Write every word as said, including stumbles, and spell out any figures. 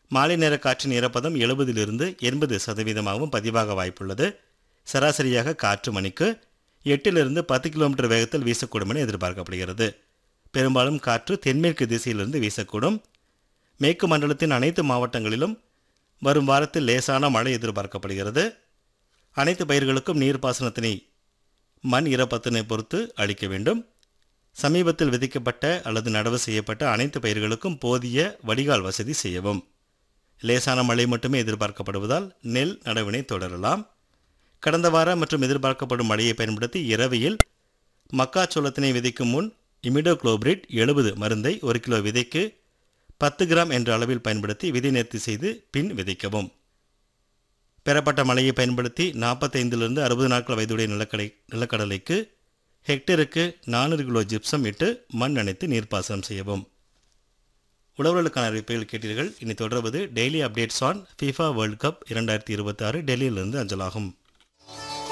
மாலை நேர காற்றின் ஈரப்பதம் எழுபதிலிருந்து எண்பது சதவீதமாகவும் பதிவாக வாய்ப்புள்ளது. சராசரியாக காற்று மணிக்கு எட்டிலிருந்து பத்து கிலோமீட்டர் வேகத்தில் வீசக்கூடும் என எதிர்பார்க்கப்படுகிறது. பெரும்பாலும் காற்று தென்மேற்கு திசையிலிருந்து வீசக்கூடும். மேற்கு மண்டலத்தின் அனைத்து மாவட்டங்களிலும் வரும் வாரத்தில் லேசான மழை எதிர்பார்க்கப்படுகிறது. அனைத்து பயிர்களுக்கும் நீர்ப்பாசனத்தினை மண் ஈரப்பதத்தினை பொறுத்து அளிக்க வேண்டும். சமீபத்தில் விதிக்கப்பட்ட அல்லது நடவு செய்யப்பட்ட அனைத்து பயிர்களுக்கும் போதிய வடிகால் வசதி செய்யவும். லேசான மழை மட்டுமே எதிர்பார்க்கப்படுவதால் நெல் நடவினை தொடரலாம். கடந்த வாரம் மற்றும் எதிர்பார்க்கப்படும் மழையை பயன்படுத்தி இரவையில் மக்காச்சோளத்தினை விதைக்கும் முன் இமிடோக்ளோபிரிட் எழுபது மருந்தை ஒரு கிலோ விதைக்கு பத்து கிராம் என்ற அளவில் பயன்படுத்தி விதை நேர்த்தி செய்து பின் விதைக்கவும். பெறப்பட்ட மழையை பயன்படுத்தி நாற்பத்தைந்திலிருந்து அறுபது நாட்கள் வயதுடைய நிலக்கடை நிலக்கடலைக்கு ஹெக்டருக்கு நானூறு கிலோ ஜிப்சம் இட்டு மண் நனைத்து நீர்ப்பாசனம் செய்யவும். உழவர்களுக்கான அறிவிப்புகள் கேட்டீர்கள். இனி தொடர்வது daily updates on FIFA world cup இரண்டாயிரத்தி இருபத்தி ஆறு டெல்லியிலிருந்து அஞ்சலாகும்.